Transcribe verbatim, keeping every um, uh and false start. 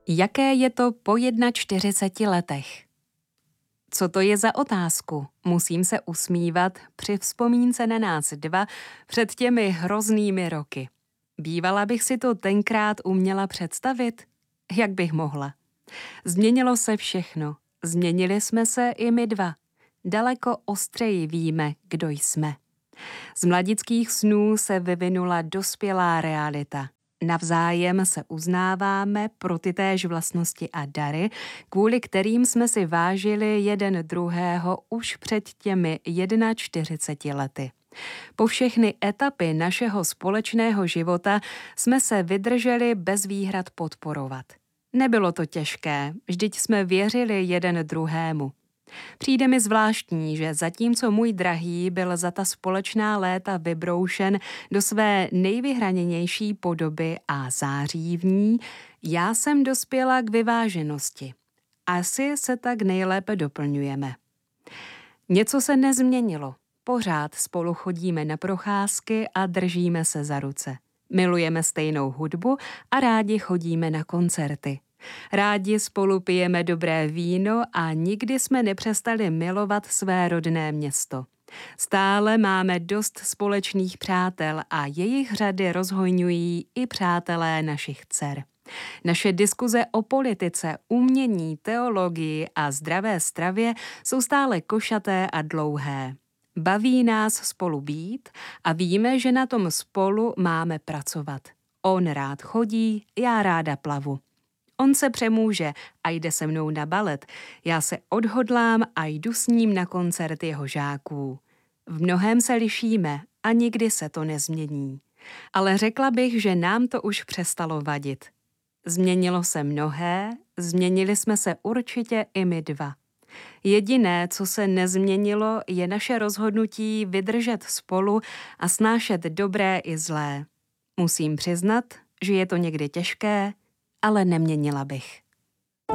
Jaké je to po čtyřiceti jedna letech? Co to je za otázku? Musím se usmívat při vzpomínce na nás dva před těmi hroznými roky. Bývala bych si to tenkrát uměla představit? Jak bych mohla? Změnilo se všechno. Změnili jsme se i my dva. Daleko ostřeji víme, kdo jsme. Z mladických snů se vyvinula dospělá realita. Navzájem se uznáváme pro tytéž vlastnosti a dary, kvůli kterým jsme si vážili jeden druhého už před těmi čtyřiceti jedna lety. Po všechny etapy našeho společného života jsme se vydrželi bez výhrad podporovat. Nebylo to těžké, vždyť jsme věřili jeden druhému. Přijde mi zvláštní, že zatímco můj drahý byl za ta společná léta vybroušen do své nejvyhraněnější podoby a září v ní, já jsem dospěla k vyváženosti. Asi se tak nejlépe doplňujeme. Něco se nezměnilo. Pořád spolu chodíme na procházky a držíme se za ruce. Milujeme stejnou hudbu a rádi chodíme na koncerty. Rádi spolu pijeme dobré víno a nikdy jsme nepřestali milovat své rodné město. Stále máme dost společných přátel a jejich řady rozhojňují i přátelé našich dcer. Naše diskuze o politice, umění, teologii a zdravé stravě jsou stále košaté a dlouhé. Baví nás spolu být a víme, že na tom spolu máme pracovat. On rád chodí, já ráda plavu. On se přemůže a jde se mnou na balet. Já se odhodlám a jdu s ním na koncert jeho žáků. V mnohém se lišíme a nikdy se to nezmění. Ale řekla bych, že nám to už přestalo vadit. Změnilo se mnohé, změnili jsme se určitě i my dva. Jediné, co se nezměnilo, je naše rozhodnutí vydržet spolu a snášet dobré i zlé. Musím přiznat, že je to někdy těžké, ale neměnila bych.